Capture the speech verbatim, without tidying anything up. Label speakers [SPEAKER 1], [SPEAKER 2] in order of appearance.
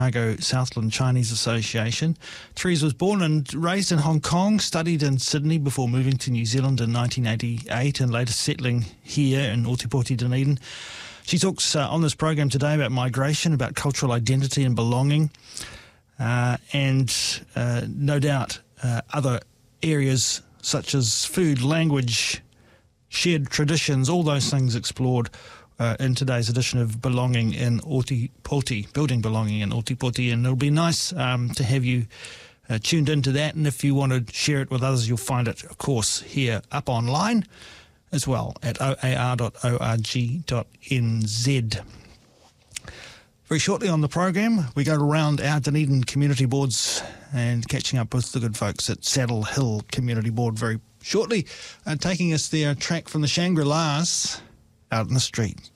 [SPEAKER 1] Chicago Southland Chinese Association. Therese was born and raised in Hong Kong, studied in Sydney before moving to New Zealand in nineteen eighty-eight and later settling here in Ōtepoti, Dunedin. She talks uh, on this program today about migration, about cultural identity and belonging, uh, and uh, no doubt uh, other areas such as food, language, shared traditions, all those things explored Uh, in today's edition of Belonging in Ōtepoti, Building Belonging in Ōtepoti, and it'll be nice um, to have you uh, tuned into that, and if you want to share it with others, you'll find it, of course, here up online as well at o a r dot org dot n z. Very shortly on the program, we go around our Dunedin community boards and catching up with the good folks at Saddle Hill Community Board very shortly, uh, taking us their track from the Shangri-Las out in the street.